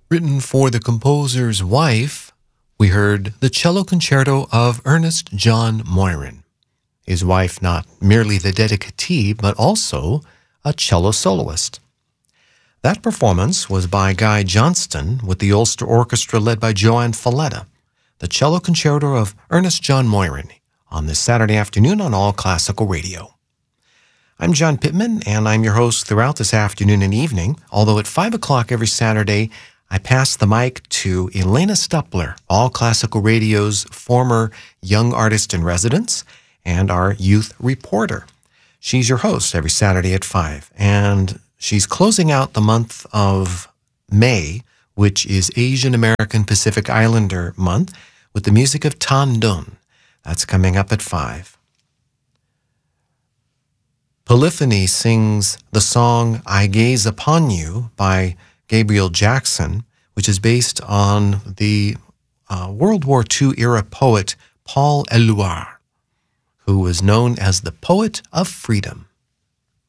Written for the composer's wife, we heard the cello concerto of Ernest John Moyrin. His wife not merely the dedicatee, but also a cello soloist. That performance was by Guy Johnston with the Ulster Orchestra led by Joanne Falletta, the cello concerto of Ernest John Moyrin, on this Saturday afternoon on All Classical Radio. I'm John Pittman, and I'm your host throughout this afternoon and evening, although at 5 o'clock every Saturday, I pass the mic to Elena Stupler, All Classical Radio's former young artist in residence and our youth reporter. She's your host every Saturday at 5, and she's closing out the month of May, which is Asian American Pacific Islander month, with the music of Tan Dun. That's coming up at 5. Polyphony sings the song I Gaze Upon You by Gabriel Jackson, which is based on the World War II era poet Paul Éluard, who was known as the Poet of Freedom.